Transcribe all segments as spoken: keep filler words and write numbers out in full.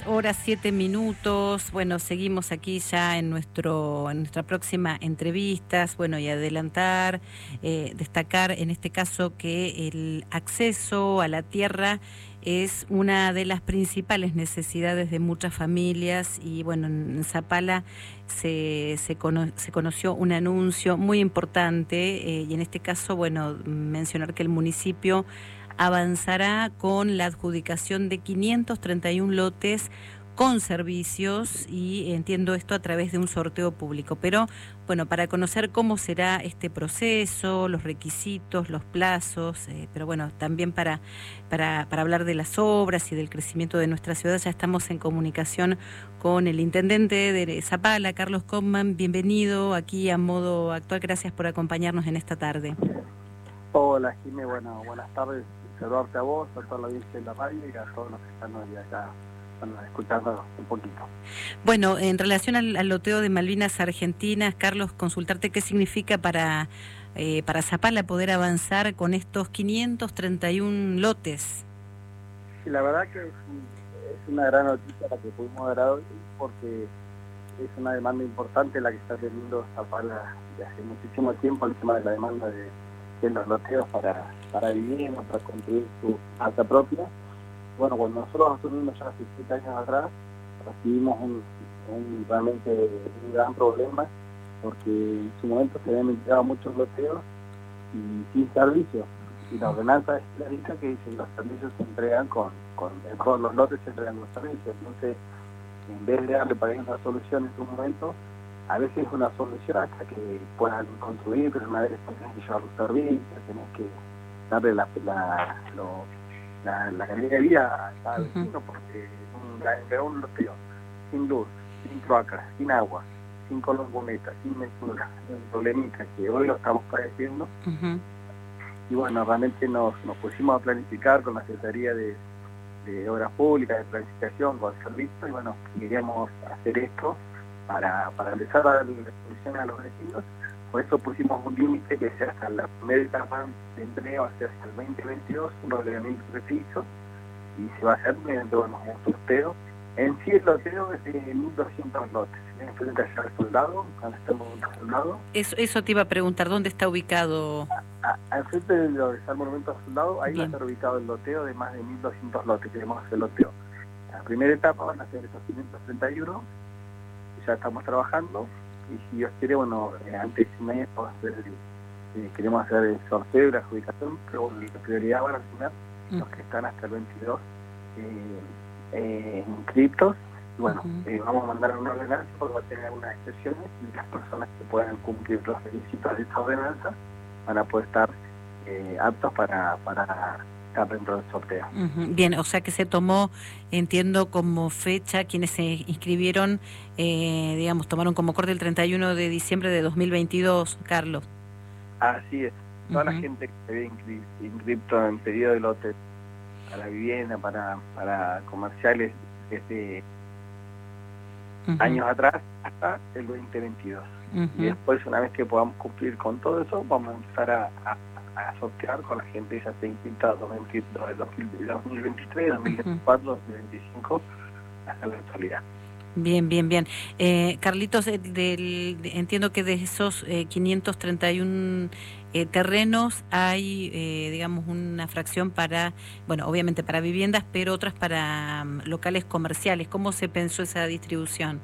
Horas siete minutos. Bueno, seguimos aquí ya en nuestro en nuestra próxima entrevistas. Bueno, y adelantar, eh, destacar en este caso que el acceso a la tierra es una de las principales necesidades de muchas familias y bueno, en Zapala se, se, cono se conoció un anuncio muy importante eh, y en este caso, bueno, mencionar que el municipio avanzará con la adjudicación de quinientos treinta y uno lotes con servicios y entiendo esto a través de un sorteo público. Pero bueno, para conocer cómo será este proceso, los requisitos, los plazos, eh, pero bueno, también para, para, para hablar de las obras y del crecimiento de nuestra ciudad, ya estamos en comunicación con el intendente de Zapala, Carlos Kopman. Bienvenido aquí a Modo Actual. Gracias por acompañarnos en esta tarde. Hola, Jimé, bueno, buenas tardes. Saludarte a vos, a toda la audiencia de la radio y a todos los que están hoy acá bueno, escuchando un poquito. Bueno, en relación al, al loteo de Malvinas Argentinas, Carlos, consultarte qué significa para, eh, para Zapala poder avanzar con estos quinientos treinta y uno lotes. Y la verdad que es, un, es una gran noticia la que pudimos dar hoy porque es una demanda importante la que está teniendo Zapala de hace muchísimo tiempo, el tema de la demanda de, de los loteos para, para vivienda, para construir su casa propia. Bueno, cuando nosotros asumimos ya hace siete años atrás, recibimos un, un realmente un gran problema porque en su momento se habían entregado muchos loteos y sin servicio. Y la ordenanza es clarita que dice que los servicios se entregan con, con todos los lotes se entregan los servicios. Entonces, en vez de darle para ellos una solución en su momento, a veces es una solución hasta que puedan construir, pero una vez tenés que llevar los servicios, tenés que darle la, la, lo, la, la calidad de vida a cada vecino, porque un, un loteo sin luz, sin cloacas, sin agua, sin columbonetas, sin mesura, un problemita que hoy lo estamos padeciendo. Uh-huh. Y bueno, realmente nos, nos pusimos a planificar con la Secretaría de, de Obras Públicas, de Planificación, con el servicio, y bueno, queríamos hacer esto para, para empezar a darle solución a los vecinos. Por eso pusimos un límite que sea hasta la primera etapa de entrega, va a ser hasta el veinte veintidós, un ordenamiento preciso, y se va a hacer mediante bueno, un sorteo. En sí el loteo es de mil doscientos lotes, enfrente allá al soldado, cuando estamos en el soldado. Eso, eso te iba a preguntar, ¿dónde está ubicado? Al frente del monumento al soldado, ahí Bien. va a estar ubicado el loteo de más de mil doscientos lotes, queremos hacer loteo. La primera etapa van a ser esos quinientos treinta y uno, ya estamos trabajando, y si Dios quiere, bueno, eh, antes de un año vamos a hacer el, eh, queremos hacer el sorteo y la adjudicación, pero bueno, la prioridad van a tener mm. los que están hasta el veintidós eh, eh, inscriptos. Y bueno, uh-huh. eh, vamos a mandar una ordenanza porque va a tener algunas excepciones y las personas que puedan cumplir los requisitos de esta ordenanza van a poder estar eh, aptos para, para estar dentro del sorteo. Uh-huh. Bien, o sea que se tomó, entiendo, como fecha quienes se inscribieron, eh, digamos, tomaron como corte el treinta y uno de diciembre de dos mil veintidós, Carlos. Así es. Toda uh-huh. la gente que se había inscri- inscrito en pedido de lotes para vivienda, para, para comerciales, desde uh-huh. años atrás hasta el veinte veintidós. Uh-huh. Y después, una vez que podamos cumplir con todo eso, vamos a empezar a, a, a sortear con la gente que ya se inscrita dos mil veintitrés, dos mil veinticuatro, uh-huh. dos mil veinticinco, hasta la actualidad. Bien, bien, bien. Eh, Carlitos, eh, del, de, entiendo que de esos eh, quinientos treinta y uno eh, terrenos hay, eh, digamos, una fracción para, bueno, obviamente para viviendas, pero otras para um, locales comerciales. ¿Cómo se pensó esa distribución?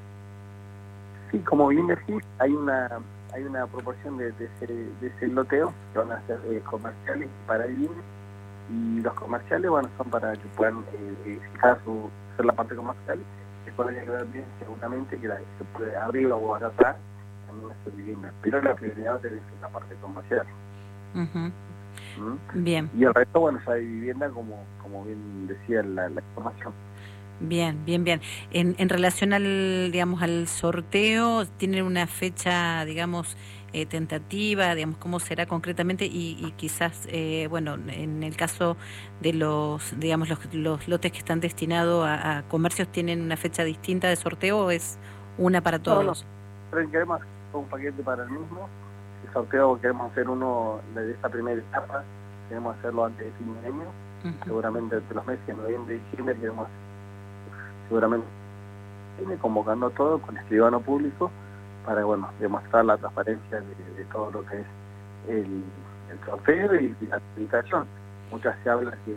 Sí, como bien decís, hay una hay una proporción de, de, ese, de ese loteo que van a ser eh, comerciales para viviendas, y los comerciales, bueno, son para que puedan eh, fijar su, hacer la parte comercial. Después hay que ver bien seguramente que la, se puede abrir o atrás también hacer vivienda, pero la prioridad debe ser la parte comercial. Uh-huh. ¿Mm? Bien. Y el resto, bueno, ya hay vivienda, como como bien decía la, la información. Bien, bien, bien. En, en relación al, digamos, al sorteo, ¿tienen una fecha, digamos, eh, tentativa, digamos, cómo será concretamente? Y, y quizás, eh, bueno, en el caso de los, digamos, los, los lotes que están destinados a, a comercios, ¿tienen una fecha distinta de sorteo o es una para todos? No, no. Queremos hacer un paquete para el mismo. El sorteo queremos hacer uno de esta primera etapa, queremos hacerlo antes de fin de año, uh-huh. seguramente entre los meses de noviembre y diciembre queremos seguramente viene convocando todo con escribano público para, bueno, demostrar la transparencia de, de todo lo que es el, el sorteo y la adjudicación. Muchas se habla que,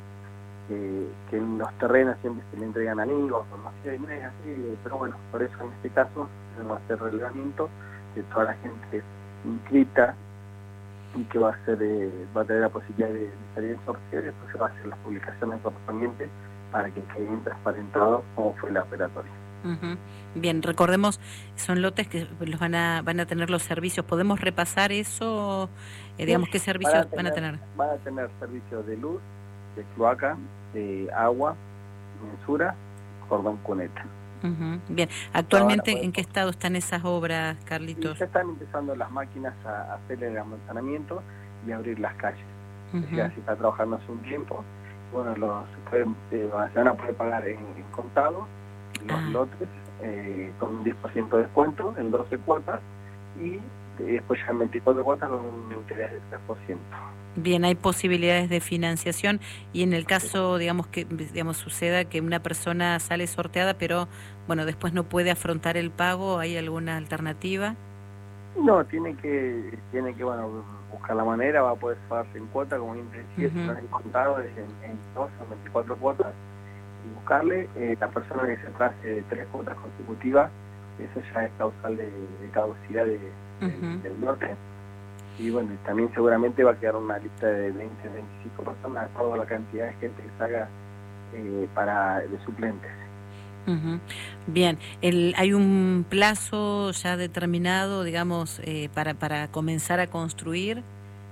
que, que en los terrenos siempre se le entregan amigos, o no sé, no es así, pero bueno, por eso en este caso vamos a hacer relevamiento de toda la gente inscrita y que va a ser eh, va a tener la posibilidad de, de salir en sorteo, y después se va a hacer las publicaciones correspondientes para que quede bien transparentado cómo fue la operatoria. Uh-huh. Bien, recordemos, son lotes que los van a van a tener los servicios. ¿Podemos repasar eso? Eh, digamos, ¿qué servicios van a tener? Van a tener servicios de luz, de cloaca, de agua, mensura, cordón cuneta. Uh-huh. Bien, actualmente, ¿en qué estado están esas obras, Carlitos? Ya están empezando las máquinas a, a hacer el amontonamiento y abrir las calles. Uh-huh. O sea, se está trabajando hace un tiempo. Bueno, los, se, pueden, eh, se van a poder pagar en, en contado los ah. lotes eh, con un diez por ciento de descuento en doce cuotas y después ya en veinticuatro cuotas con un interés del tres por ciento. Bien, hay posibilidades de financiación y en el caso, digamos, que digamos suceda que una persona sale sorteada, pero bueno, después no puede afrontar el pago, ¿hay alguna alternativa? No, tiene que tiene que bueno buscar la manera, va a poder pagarse en cuota, como bien decía, uh-huh. si no es en contado, es en, en dos o veinticuatro cuotas, y buscarle eh, la persona que se atrase de tres cuotas consecutivas, eso ya es causal de, de caducidad de, uh-huh. de, del lote. Y bueno, también seguramente va a quedar una lista de veinte, veinticinco personas, toda la cantidad de gente que salga eh, para de suplentes. Uh-huh. Bien, el, ¿hay un plazo ya determinado, digamos, eh, para, para comenzar a construir?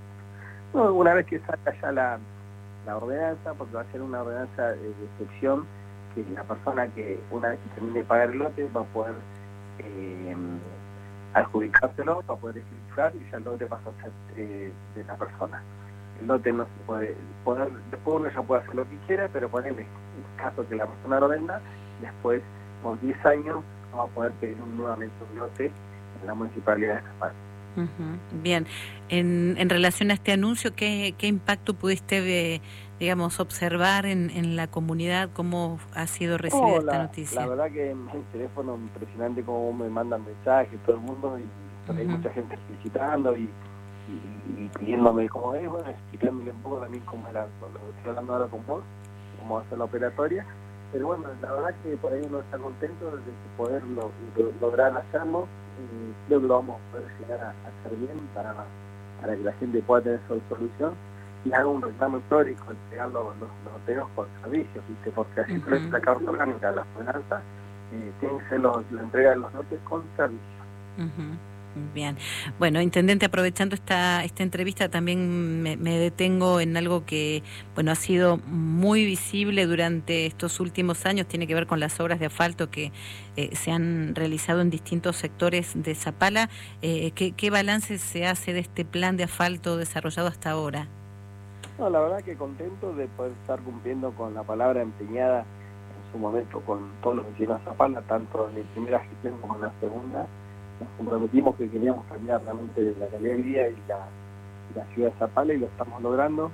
No, una vez que salga ya la, la ordenanza, porque va a ser una ordenanza de excepción, que la persona que una vez que termine de pagar el lote va a poder eh, adjudicárselo, va a poder escriturar y ya el lote pasa a ser eh, de la persona. El lote no se puede, poder, después uno ya puede hacer lo que quiera, pero ponele, en caso que la persona lo venda, después, por diez años, vamos a poder pedir un, nuevamente un lote en la municipalidad de Zapala. Uh-huh. Bien, en, en relación a este anuncio, ¿qué, qué impacto pudiste, eh, digamos, observar en, en la comunidad? ¿Cómo ha sido recibida no, esta la, noticia? La verdad que en el teléfono impresionante cómo me mandan mensajes todo el mundo, y uh-huh. hay mucha gente felicitando y, y, y pidiéndome cómo es, bueno, explicándole un poco también cómo era, lo que estoy hablando ahora con vos, cómo va a ser la operatoria. Pero bueno, la verdad que por ahí uno está contento de poder lo, lo, lograr hacerlo. Eh, creo que lo vamos a poder llegar a, a hacer bien para, para que la gente pueda tener su solución y haga un reclamo histórico, entregar los, los, los loteos con servicios, ¿viste? Porque así uh-huh. es la carta orgánica de la ordenanza, eh, tiene que ser los, la entrega de los lotes con servicios. Uh-huh. Bien, bueno, intendente, aprovechando esta esta entrevista también me, me detengo en algo que, bueno, ha sido muy visible durante estos últimos años, tiene que ver con las obras de asfalto que eh, se han realizado en distintos sectores de Zapala. Eh, ¿qué, ¿Qué balance se hace de este plan de asfalto desarrollado hasta ahora? No, la verdad que contento de poder estar cumpliendo con la palabra empeñada en su momento con todos los vecinos de Zapala, tanto en la primera gestión como en la segunda. Nos comprometimos que queríamos cambiar realmente la calidad de vida y la, la ciudad de Zapala, y lo estamos logrando,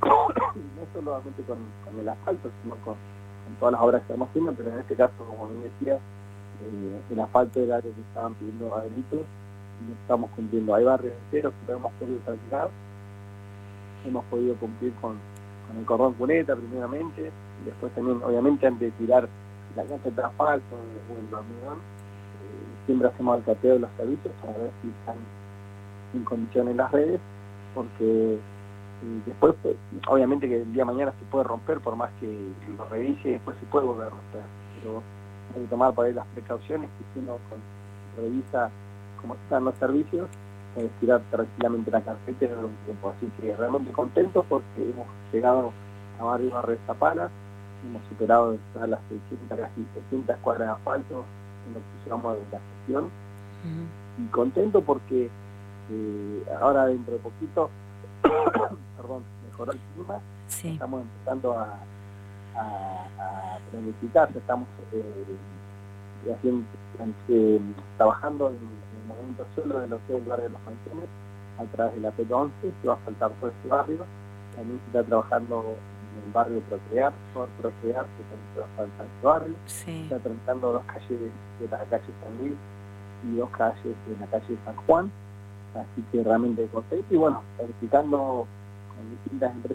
no solamente con, con el asfalto, sino con, con todas las obras que estamos haciendo, pero en este caso, como bien decía, eh, el asfalto era lo que estaban pidiendo a delitos y lo estamos cumpliendo. Hay barrios enteros que hemos podido transitar, hemos podido cumplir con, con el cordón cuneta primeramente, y después también, obviamente, antes de tirar la cancha de asfalto o el hormigón, siempre hacemos el cateo de los servicios para ver si están en condiciones las redes, porque eh, después, pues, obviamente que el día de mañana se puede romper, por más que lo revise, y después se puede volver a romper, pero hay que tomar por ahí las precauciones, que si uno con, revisa cómo están los servicios, puede tirar tranquilamente la carpeta en un tiempo. Así que realmente contentos porque hemos llegado a varios barrios de Zapala, hemos superado las seiscientas, casi seiscientas cuadras de asfalto en lo que llevamos de la gestión, uh-huh. y contento porque eh, ahora dentro de poquito perdón, mejoró el clima, sí. Estamos empezando a, a, a planificar, estamos eh, haciendo, eh, trabajando en, en el movimiento suelo de lo que es el barrio de los Manchones a través de la P once, que va a faltar todo este barrio. También se está trabajando en en el barrio Procrear, por Procrear, que son falta el barrio. Sí. Está tramitando dos calles de la calle San Luis y dos calles de la calle San Juan, así que realmente contento y bueno, verificando con distintas empresas